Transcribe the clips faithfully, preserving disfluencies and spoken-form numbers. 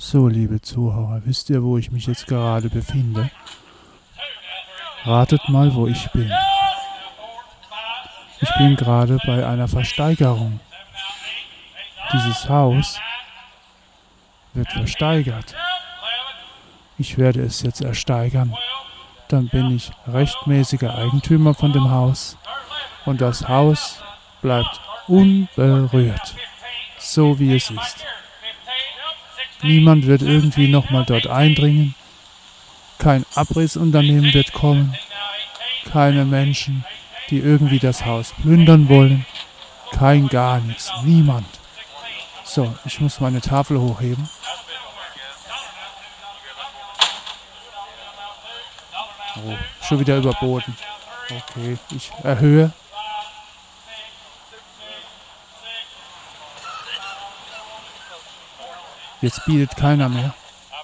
So, liebe Zuhörer, wisst ihr, wo ich mich jetzt gerade befinde? Ratet mal, wo ich bin. Ich bin gerade bei einer Versteigerung. Dieses Haus wird versteigert. Ich werde es jetzt ersteigern. Dann bin ich rechtmäßiger Eigentümer von dem Haus. Und das Haus bleibt unberührt, so wie es ist. Niemand wird irgendwie nochmal dort eindringen. Kein Abrissunternehmen wird kommen. Keine Menschen, die irgendwie das Haus plündern wollen. Kein gar nichts. Niemand. So, ich muss meine Tafel hochheben. Oh, schon wieder überboten. Okay, ich erhöhe. Jetzt bietet keiner mehr.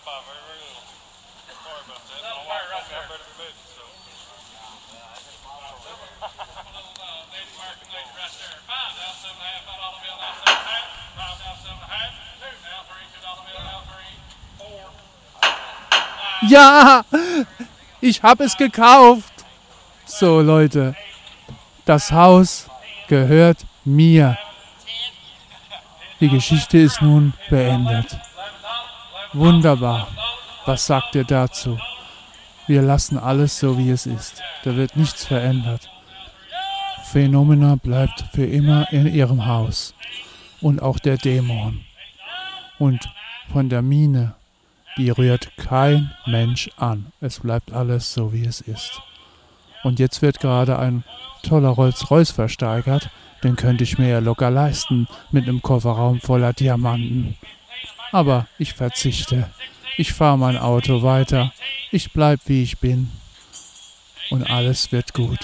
Ja, ich habe es gekauft. So, Leute, das Haus gehört mir. Die Geschichte ist nun beendet. Wunderbar. Was sagt ihr dazu? Wir lassen alles so, wie es ist. Da wird nichts verändert. Phänomena bleibt für immer in ihrem Haus. Und auch der Dämon. Und von der Mine, die rührt kein Mensch an. Es bleibt alles so, wie es ist. Und jetzt wird gerade ein toller Rolls-Royce versteigert. Den könnte ich mir ja locker leisten mit einem Kofferraum voller Diamanten. Aber ich verzichte. Ich fahre mein Auto weiter. Ich bleib wie ich bin. Und alles wird gut.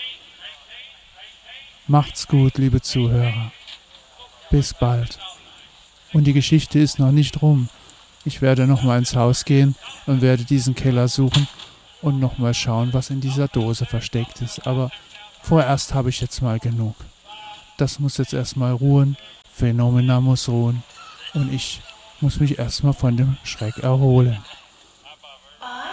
Macht's gut, liebe Zuhörer. Bis bald. Und die Geschichte ist noch nicht rum. Ich werde nochmal ins Haus gehen und werde diesen Keller suchen und nochmal schauen, was in dieser Dose versteckt ist. Aber vorerst habe ich jetzt mal genug. Das muss jetzt erstmal ruhen. Phänomena muss ruhen. Und ich muss mich erstmal von dem Schreck erholen.